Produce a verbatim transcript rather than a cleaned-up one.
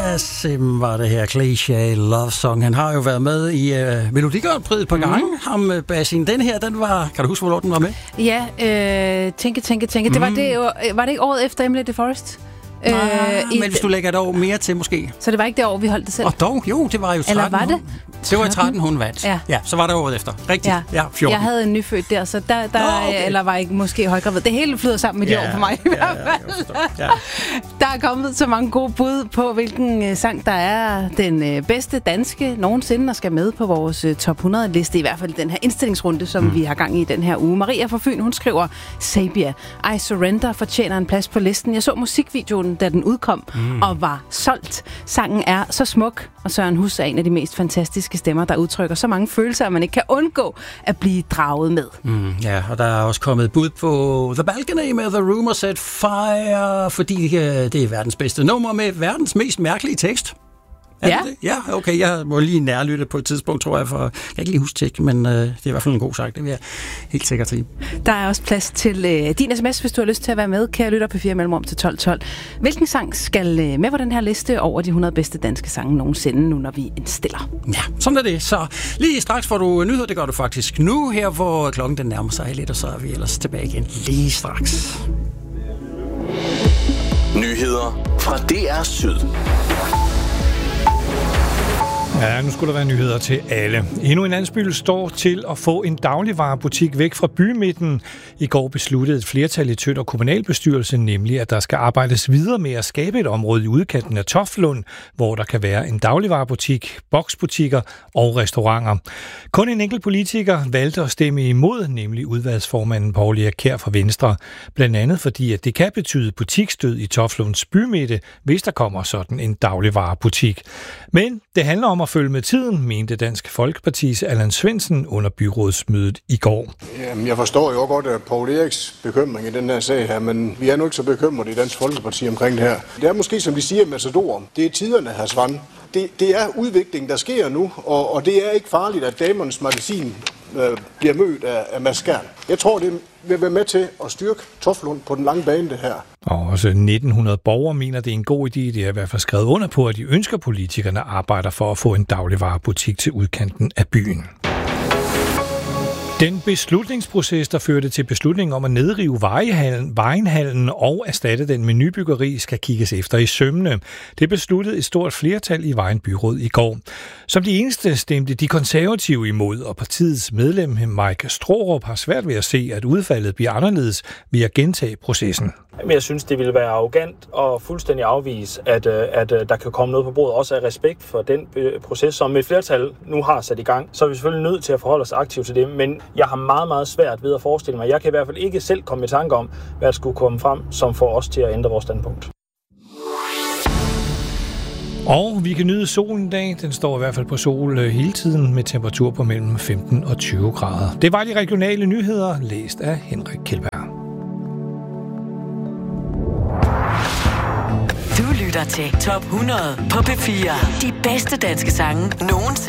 Kassim var det her Cliché Love Song. Han har jo været med i uh, Melodi Grand Prix et par gange. Mm. Ham uh, Basin. Den her, den var... Kan du huske, hvornår den var med? Ja, øh, tænke, tænke, tænke. Mm. Det var, det, var det ikke året efter Emily the Forest? Nej, øh, men hvis du lægger et år mere til, måske. Så det var ikke det år, vi holdt det selv? Og dog, jo, det var jo tretten. Eller var det? Det var i tretten, hun vandt. Ja. Ja, så var det året efter. Rigtigt. Ja, ja fjorten. Jeg havde en nyfødt der, så der, der Nå, okay. eller var ikke måske højgravid. Det hele flyder sammen med de ja, år for mig i ja, hvert fald. Ja, ja. Der er kommet så mange gode bud på, hvilken sang, der er den bedste danske nogensinde, og skal med på vores top hundrede-liste. I hvert fald den her indstillingsrunde, som mm. vi har gang i den her uge. Maria fra Fyn, hun skriver, Sabia, I Surrender fortjener en plads på listen. Jeg så musikvideoen, da den udkom, mm. og var solgt. Sangen er så smuk, og Søren Hus er en af de mest fantastiske stemmer, der udtrykker så mange følelser, at man ikke kan undgå at blive draget med. Mm, ja, og der er også kommet bud på The Balcony med The Rumor Set Fire, fordi det er verdens bedste nummer med verdens mest mærkelige tekst. Er ja. Det det? Ja, okay. Jeg må lige nærlytte på et tidspunkt, tror jeg, for jeg kan ikke lige huske tekst, men øh, det er i hvert fald en god sang, det vil jeg helt sikkert sige. Der er også plads til øh, din sms, hvis du har lyst til at være med. Kære lytter på fire mellemrum til tolv tolv. Hvilken sang skal øh, med på den her liste over de hundrede bedste danske sange nogensinde, nu når vi indstiller? Ja, sådan er det. Så lige straks får du nyheder, det gør du faktisk nu, her hvor klokken den nærmer sig lidt, og så er vi ellers tilbage igen lige straks. Nyheder fra D R Syd. Ja, nu skulle der være nyheder til alle. Endnu en landsby står til at få en dagligvarebutik væk fra bymidten. I går besluttede et flertal i Tønder kommunalbestyrelse nemlig, at der skal arbejdes videre med at skabe et område i udkanten af Toftlund, hvor der kan være en dagligvarebutik, boksbutikker og restauranter. Kun en enkelt politiker valgte at stemme imod, nemlig udvalgsformanden Poul Erik Kjær fra Venstre. Blandt andet fordi, at det kan betyde butiksdød i Toftlunds bymidte, hvis der kommer sådan en dagligvarebutik. Men det handler om at følge med tiden, mente Dansk Folkepartis Allan Svendsen under byrådsmødet i går. Jamen, jeg forstår jo godt at Poul Eriks bekymring i den her sag her, men vi er nu ikke så bekymrede i Dansk Folkeparti omkring det her. Det er måske, som de siger med Matador, det er tiderne, hr. Svand. Det, det er udviklingen, der sker nu, og, og det er ikke farligt, at Damernes Magasin øh, bliver mødt af, af Mads Skjern. Jeg tror, det vil være med til at styrke Toftlund på den lange bane, det her. Og også nitten hundrede borgere mener, det er en god idé. Det er i hvert fald skrevet under på, at de ønsker, politikerne arbejder for at få en dagligvarebutik til udkanten af byen. Den beslutningsproces, der førte til beslutningen om at nedrive Vejenhallen og erstatte den med nybyggeri, skal kigges efter i sømmene. Det besluttede et stort flertal i Vejen Byråd i går. Som de eneste stemte de konservative imod, og partiets medlem Mike Straarup har svært ved at se, at udfaldet bliver anderledes ved at gentage processen. Men jeg synes, det ville være arrogant og fuldstændig afvise, at, at der kan komme noget på bordet, også af respekt for den proces, som et flertal nu har sat i gang. Så er vi selvfølgelig nødt til at forholde os aktivt til det, men jeg har meget, meget svært ved at forestille mig. Jeg kan i hvert fald ikke selv komme i tanke om, hvad der skulle komme frem, som får os til at ændre vores standpunkt. Og vi kan nyde solen i dag. Den står i hvert fald på sol hele tiden med temperatur på mellem femten og tyve grader. Det var de regionale nyheder, læst af Henrik Kjeldberg. Du lytter til Top hundrede på P fire. De bedste danske sange nogensinde.